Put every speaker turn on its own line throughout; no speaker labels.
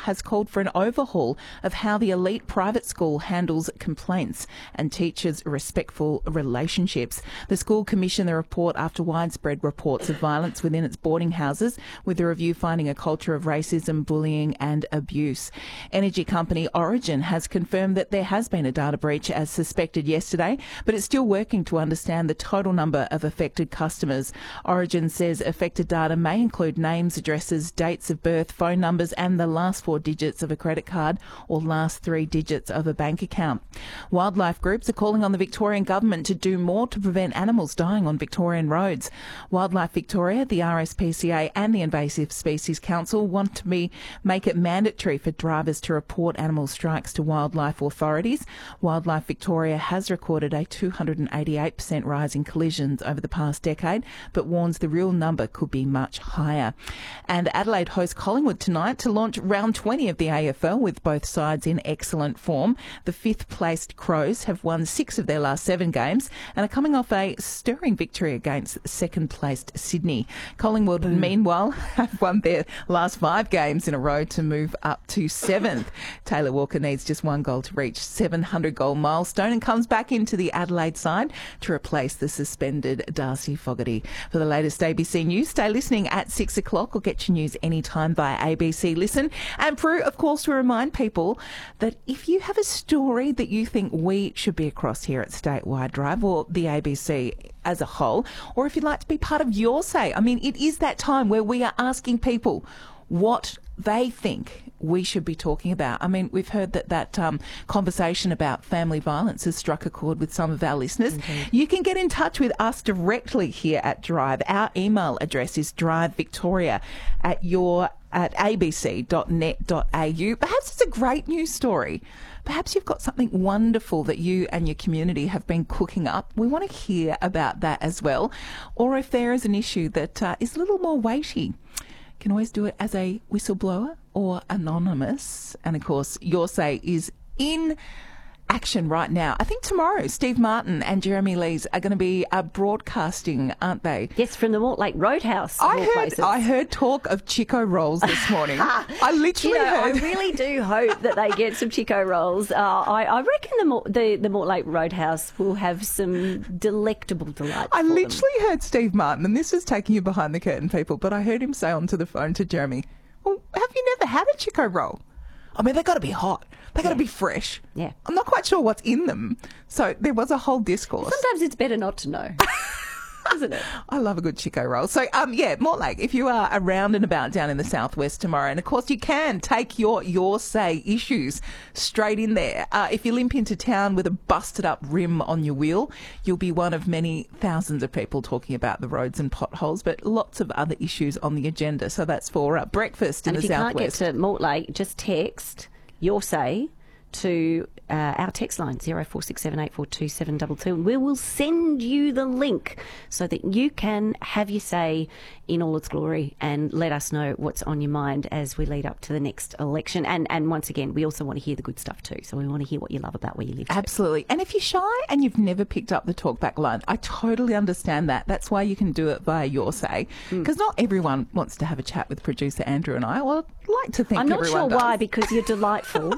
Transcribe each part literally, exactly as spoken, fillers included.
has called for an overhaul of how the elite private school handles complaints and teaches respectful relationships. The school commissioned the report after widespread reports of violence within its boarding houses, with the review finding a culture of racism, bullying and abuse. Energy company Origin has confirmed that there has been a data breach as suspected yesterday, but it's still working to understand the total number of affected customers. Origin says affected data may include names, addresses, dates of birth, phone numbers and the last four digits of a credit card or last three digits of a bank account. Wildlife groups are calling on the Victorian Government to do more to prevent animals dying on Victorian roads. Wildlife Victoria, the R S P C A and the Invasive Species Council want to be, make it mandatory for drivers to report animal strikes to wildlife authorities. Wildlife Victoria has recorded a two hundred eighty-eight percent rise in collisions over the past decade, but warns the real number could be much higher. And Adelaide hosts Collingwood tonight to launch round twenty of the A F L, with both sides in excellent form. The fifth-placed Crows have won six of their last seven games and are coming off a stirring victory against second-placed Sydney. Collingwood, mm. meanwhile, have won their last five games in a row to move up to seventh. Taylor Walker needs just one goal to reach seven hundred goal milestone and comes back into the Adelaide side to replace the suspended Darcy Fogarty. For the latest A B C News, stay listening at six o'clock or get your news anytime via A B C Listen. And Prue, of course, we remind people that if you have a story that you think we should be across here at Statewide Drive or the A B C as a whole, or if you'd like to be part of Your Say, I mean, it is that time where we are asking people what they think we should be talking about. I mean, we've heard that that um, conversation about family violence has struck a chord with some of our listeners. Indeed. You can get in touch with us directly here at Drive. Our email address is drivevictoria at your at a b c dot net dot a u. Perhaps it's a great news story. Perhaps you've got something wonderful that you and your community have been cooking up. We want to hear about that as well. Or if there is an issue that uh, is a little more weighty, you can always do it as a whistleblower or anonymous. And of course, Your Say is in action right now. I think tomorrow Steve Martin and Jeremy Lees are going to be uh, broadcasting, aren't they?
Yes, from the Mortlake Roadhouse.
I heard, places. I heard talk of Chico rolls this morning. I literally
you know,
heard.
I really do hope that they get some Chico rolls. Uh, I, I reckon the, Mort- the the Mortlake Roadhouse will have some delectable delights.
I
for
literally
them.
heard Steve Martin, and this is taking you behind the curtain, people, but I heard him say onto the phone to Jeremy, well, have you never had a Chico roll? I mean, they've got to be hot. They've got
yeah.
to be fresh.
Yeah.
I'm not quite sure what's in them. So there was a whole discourse.
Sometimes it's better not to know, isn't it?
I love a good Chico roll. So, um, yeah, Mortlake, if you are around and about down in the southwest tomorrow, and of course you can take your Your Say issues straight in there. Uh, if you limp into town with a busted up rim on your wheel, you'll be one of many thousands of people talking about the roads and potholes, but lots of other issues on the agenda. So that's for uh, breakfast in
and
the southwest.
And if you can't get to Mortlake, just text Your Say to uh, our text line zero four six seven eight four two seven two two, and we will send you the link so that you can have your say in all its glory and let us know what's on your mind as we lead up to the next election. And and once again, we also want to hear the good stuff too, so we want to hear what you love about where you live too.
Absolutely. And if you're shy and you've never picked up the talkback line, I totally understand that. That's why you can do it via Your Say, because mm. not everyone wants to have a chat with producer Andrew and I. Well, I'd like to think
I'm not
everyone
sure
does.
why, because you're delightful.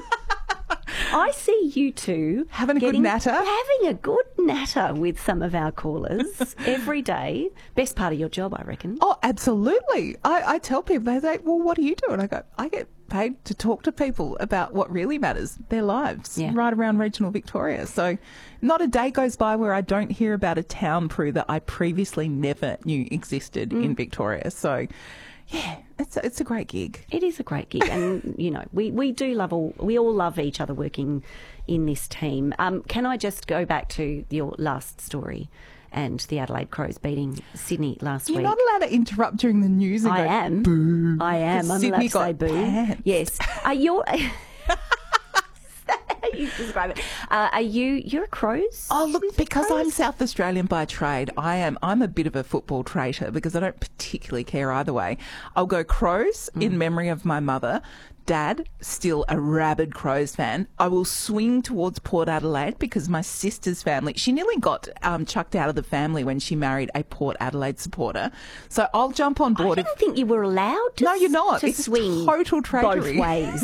I see you two
having a
getting,
good natter,
having a good natter with some of our callers every day. Best part of your job, I reckon.
Oh, absolutely. I, I tell people, they say, well, what do you do? And I go, I get paid to talk to people about what really matters, their lives,
yeah.
right around regional Victoria. So not a day goes by where I don't hear about a town, Prue, that I previously never knew existed mm. in Victoria. So yeah, it's a, it's a great gig.
It is a great gig, and you know we, we do love all we all love each other working in this team. Um, can I just go back to your last story and the Adelaide Crows beating Sydney last
You're
week?
You're not allowed to interrupt during the news. And
I
go,
am.
Boo.
I am. I'm
Sydney
allowed to say boo.
Pants.
Yes. Are you? You describe it. Uh, are you? You're a Crows?
Oh, look, because
Crows?
I'm South Australian by trade, I am. I'm a bit of a football traitor because I don't particularly care either way. I'll go Crows mm. in memory of my mother. Dad, still a rabid Crows fan. I will swing towards Port Adelaide because my sister's family, she nearly got um, chucked out of the family when she married a Port Adelaide supporter. So I'll jump on board.
I didn't
if...
think you were allowed to
No, you're not.
to
it's
swing
total traitory.
both ways.